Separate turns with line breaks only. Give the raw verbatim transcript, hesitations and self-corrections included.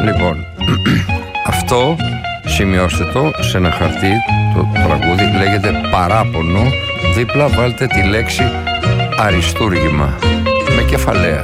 Λοιπόν, αυτό σημειώστε το σε ένα χαρτί, το τραγούδι λέγεται Παράπονο, δίπλα βάλτε τη λέξη αριστούργημα με κεφαλαία.